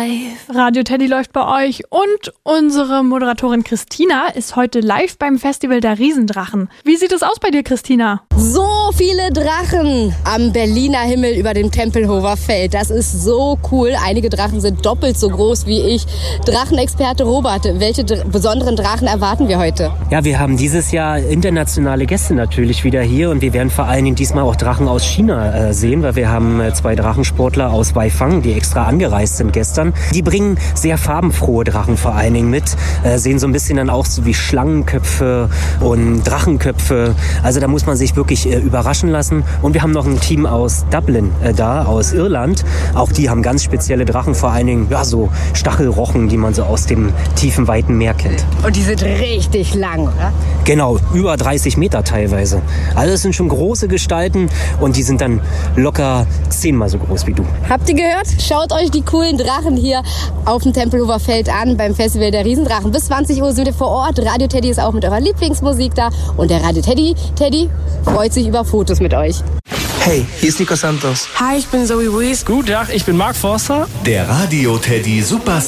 live. Radio Teddy läuft bei euch und unsere Moderatorin Christina ist heute live beim Festival der Riesendrachen. Wie sieht es aus bei dir, Christina? So viele Drachen am Berliner Himmel über dem Tempelhofer Feld. Das ist so cool. Einige Drachen sind doppelt so groß wie ich. Drachenexperte Robert, welche besonderen Drachen erwarten wir heute? Ja, wir haben dieses Jahr internationale Gäste natürlich wieder hier und wir werden vor allen Dingen diesmal auch Drachen aus China sehen, weil wir haben 2 Drachensportler aus Weifang, die extra angereist sind gestern. Die bringen sehr farbenfrohe Drachen vor allen Dingen mit, sehen so ein bisschen dann auch so wie Schlangenköpfe und Drachenköpfe. Also da muss man sich wirklich überraschen lassen. Und wir haben noch ein Team aus Dublin da, aus Irland. Auch die haben ganz spezielle Drachen, vor allen Dingen ja, so Stachelrochen, die man so aus dem tiefen, weiten Meer kennt. Und die sind richtig lang, oder? Genau, über 30 Meter teilweise. Also es sind schon große Gestalten und die sind dann locker 10-mal so groß wie du. Habt ihr gehört? Schaut euch die coolen Drachen hier auf dem Tempelhofer Feld an beim Festival der Riesendrachen. Bis 20 Uhr sind wir vor Ort. Radio Teddy ist auch mit eurer Lieblingsmusik da. Und der Radio Teddy freut sich über Fotos mit euch. Hey, hier ist Nico Santos. Hi, ich bin Zoe Wees. Guten Tag, ich bin Mark Forster. Der Radio Teddy Superstar